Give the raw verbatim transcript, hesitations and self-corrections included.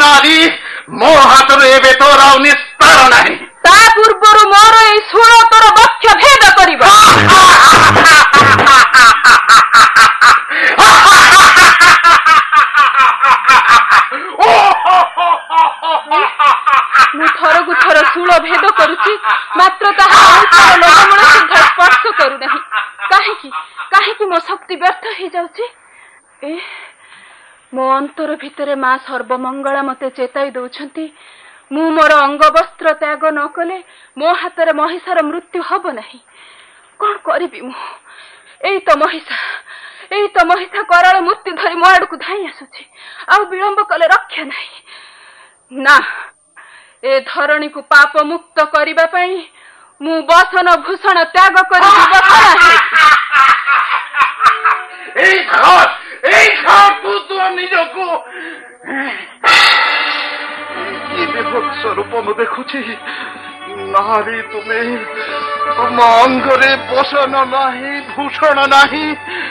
नारी मो हाथ एबे तोर आउ निस्तार नहीं ता पूर्वर मोर ए शूल तोर बक्ष भेद करिबा मु थरकु थर शूल भेद करुची मात्र ताहा लोकमण सुद्धा स्पर्श करू नहीं काहेकि काहेकि मो शक्ति व्यर्थ हो जाउची ए मो अंतर भितरे मां सर्वमंगला मते चेताई दउछंती मु मोर अंग वस्त्र त्याग न कले मो हाथ महिषार मृत्यु हब नहीं कौन करिबी मु एई तो महिषा एई तो महिषा कराल मृत्यु धरी मो आड़ को धाई आसुची आ विलंब कले रक्षा नहीं ना ए धरणी को पाप मुक्त करिबा पई मु बसन भूषण त्याग करि बसना एई घर एई घर तू तो निजको स्वरूप मु देखुची नारी तुम्हें तुम अंगरे बसन नाही भूषण नाही